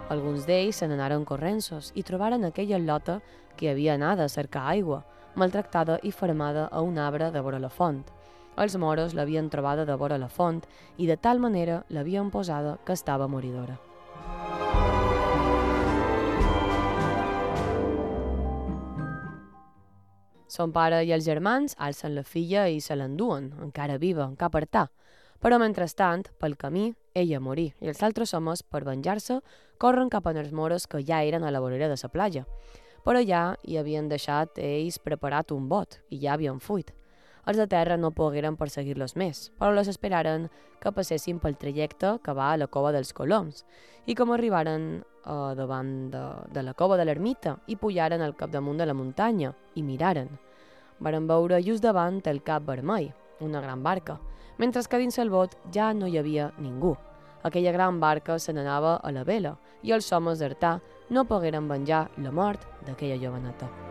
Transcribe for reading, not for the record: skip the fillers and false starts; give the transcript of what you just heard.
Alguns d'ells se n'anaren correnços i trobaren aquella lota que havia anat a cercar aigua, maltractada i fermada a un arbre de vora la font. Els moros l'havien trobada de vora la font i de tal manera l'havien posada que estava moridora. Son pare i els germans alcen la filla i se l'enduen, encara viva, cap a Artà. Però mentrestant, pel camí, ella morí i els altres homes, per venjar-se, corren cap a els moros que ja eren a la vorera de la platja. Però ja hi havien deixat ells preparat un bot i ja havien fuit. Els de terra no pogueren perseguir-los més, però les esperaren que passessin pel trajecte que va a la cova dels Coloms i com arribaren davant de la cova de l'ermita i pujaren al capdamunt de la muntanya i miraren. Varen veure just davant el Cap Vermell, una gran barca, mentre que dins el bot ja no hi havia ningú. Aquella gran barca se n'anava a la vela i els homes d'Artà no pogueren venjar la mort d'aquella joveneta.